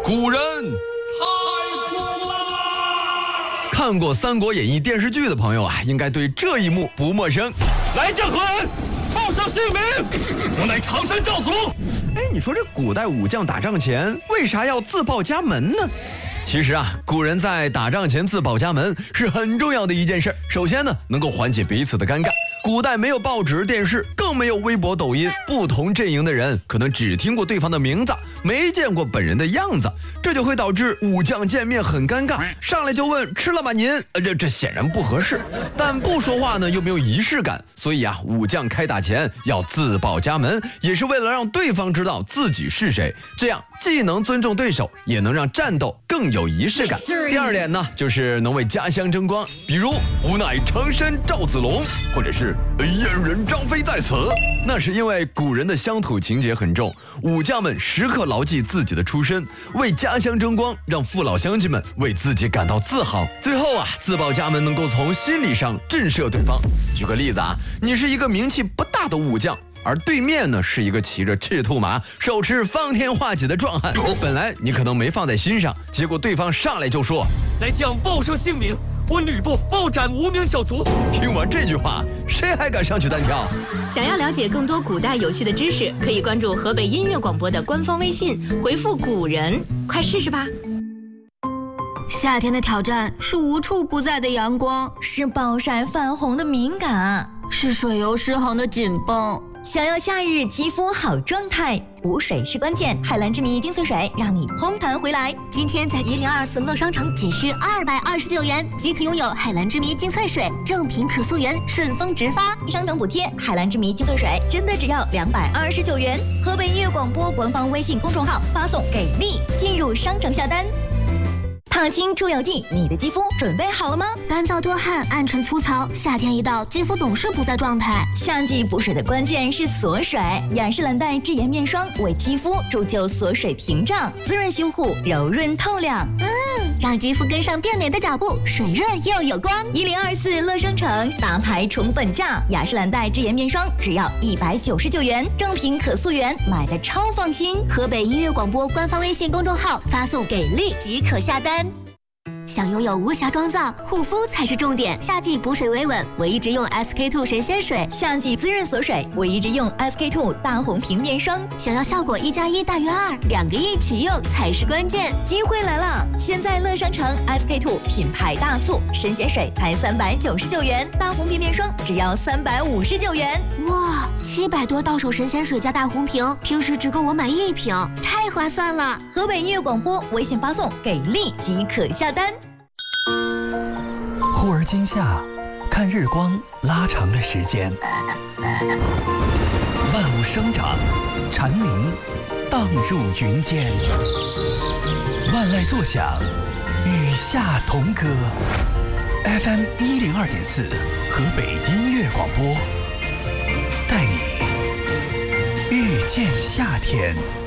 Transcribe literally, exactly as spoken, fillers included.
古人太苦了。 看过《三国演义》电视剧的朋友啊，应该对这一幕不陌生。 来将何人？报上姓名。我乃常山赵祖。 哎，你说这古代武将打仗前为啥要自报家门呢？其实啊，古人在打仗前自报家门是很重要的一件事。首先呢，能够缓解彼此的尴尬。古代没有报纸、电视，更没有微博、抖音，不同阵营的人可能只听过对方的名字，没见过本人的样子，这就会导致武将见面很尴尬，上来就问吃了吗您？呃，这这显然不合适。但不说话呢又没有仪式感，所以啊，武将开打前要自报家门，也是为了让对方知道自己是谁，这样既能尊重对手，也能让战斗更有仪式感。第二点呢，就是能为家乡争光，比如吾乃常山赵子龙，或者是燕人张飞在此，那是因为古人的乡土情节很重，武将们时刻牢记自己的出身，为家乡争光，让父老乡亲们为自己感到自豪。最后啊，自报家门能够从心理上震慑对方。举个例子啊，你是一个名气不大的武将，而对面呢是一个骑着赤兔马、手持方天画戟的壮汉，本来你可能没放在心上，结果对方上来就说：“ 来将报上姓名，我吕布报斩无名小卒。” 听完这句话，谁还敢上去单挑？ 想要了解更多古代有趣的知识，可以关注河北音乐广播的官方微信，回复“古人”，快试试吧。 夏天的挑战是无处不在的阳光， 是暴晒泛红的敏感， 是水油失衡的紧绷。 想要夏日肌肤好状态，补水是关键。海蓝之谜精粹水让你嘭弹回来。 今天在一零二四乐商城仅需二百二十九元即可拥有海蓝之谜精粹水，正品可溯源，顺丰直发， 商城补贴。海蓝之谜精粹水真的只要两百二十九元。河北音乐广播官方微信公众号发送给力，进入商城下单。烫青出油剂，你的肌肤准备好了吗？ 干燥多汗、暗沉粗糙，夏天一到，肌肤总是不在状态。 夏季补水的关键是锁水，雅诗兰黛智颜面霜为肌肤铸就锁水屏障，滋润修护，柔润透亮。 嗯，让肌肤跟上变美的脚步，水润又有光。 一零二四乐商城大牌宠粉价，雅诗兰黛智颜面霜只要一百九十九元，正品可溯源，买的超放心。 河北音乐广播官方微信公众号发送给力即可下单。想拥有无瑕妆造，护肤才是重点。夏季补水维稳，唯一直用 S K two 神仙水； 夏季滋润锁水，唯一直用 S K two 大红瓶面霜。 想要效果一加一大于二，两个一起用才是关键。 机会来了！现在乐商城 S K two 品牌大促，神仙水才三百九十九元，大红瓶面霜只要三百五十九元。 哇，七百多到手神仙水加大红瓶，平时只够我买一瓶，太划算了！ 河北音乐广播微信发送给力即可下单。 忽而今夏，看日光拉长的时间，万物生长，蝉鸣荡入云间，万籁作响，与夏同歌。F M 一零二点四，河北音乐广播，带你遇见夏天。